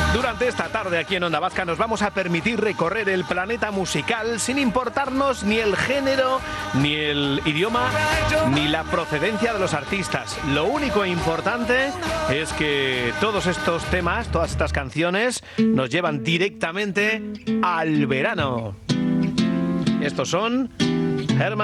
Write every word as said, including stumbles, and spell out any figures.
Durante esta tarde aquí en Onda Vasca nos vamos a permitir recorrer el planeta musical sin importarnos ni el género, ni el idioma, ni la procedencia de los artistas. Lo único importante es que todos estos temas, todas estas canciones nos llevan directamente al verano. Estos son